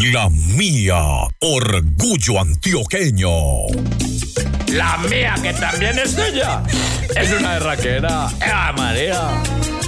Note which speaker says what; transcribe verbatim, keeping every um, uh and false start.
Speaker 1: La mía, orgullo antioqueño.
Speaker 2: La mía, que también es tuya, es una berraquera. ¡Eva María!